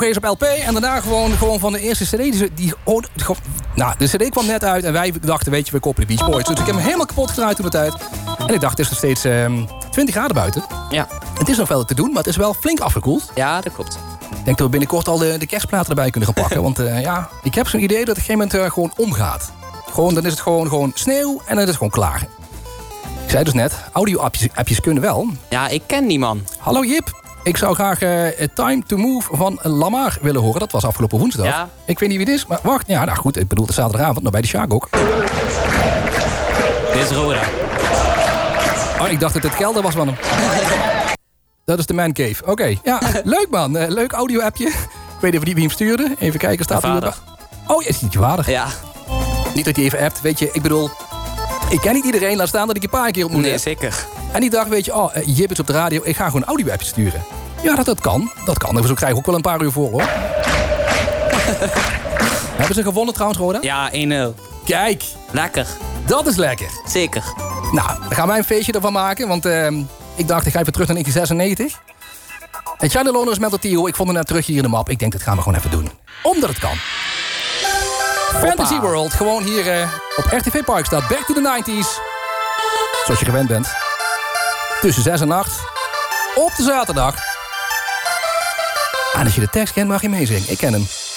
eens op LP en daarna gewoon van de eerste CD. De CD kwam net uit en wij dachten, weet je, we koppelen Beach Boys. Dus ik heb hem helemaal kapot gedraaid toen de tijd. En ik dacht, het is nog steeds 20 graden buiten. Ja. Het is nog wel te doen, maar het is wel flink afgekoeld. Ja, dat klopt. Ik denk dat we binnenkort al de kerstplaten erbij kunnen gaan pakken. Want ik heb zo'n idee dat het op een gegeven moment gewoon omgaat. Dan is het gewoon sneeuw en dan is het gewoon klaar. Ik zei dus net, audio-appjes kunnen wel. Ja, ik ken die man. Hallo Jip. Ik zou graag Time to Move van Lamar willen horen. Dat was afgelopen woensdag. Ja. Ik weet niet wie het is, maar wacht. Ja, nou goed, ik bedoel de zaterdagavond, nou bij de Sjaak ook. Dit is Roda. Oh, ik dacht dat het kelder was van hem. Dat is de Man Cave. Oké, ja, leuk man. Leuk audio-appje. Ik weet even niet wie hem stuurde. Even kijken, staat hij er? Oh, is niet je vader? Ja. Niet dat hij even appt, weet je. Ik bedoel, ik ken niet iedereen. Laat staan dat ik je een paar keer ontmoet heb. Nee, zeker. En die dacht, weet je, Jip is op de radio. Ik ga gewoon een audio-appje sturen. Ja, dat kan. Dat kan. En zo krijg ik ook wel een paar uur voor, hoor. Hebben ze gewonnen trouwens, Roda? Ja, 1-0. Kijk. Lekker. Dat is lekker. Zeker. Nou, dan gaan wij een feestje ervan maken. Want ik dacht, ik ga even terug naar 1996. Het Gianni Lono is met het Tio. Ik vond het net terug hier in de map. Ik denk, dat gaan we gewoon even doen. Omdat het kan. Fantasy World, gewoon hier op RTV Parkstad. Back to the 90s. Zoals je gewend bent. Tussen 6 en 8. Op de zaterdag. En als je de tekst kent, mag je meezingen. Ik ken hem.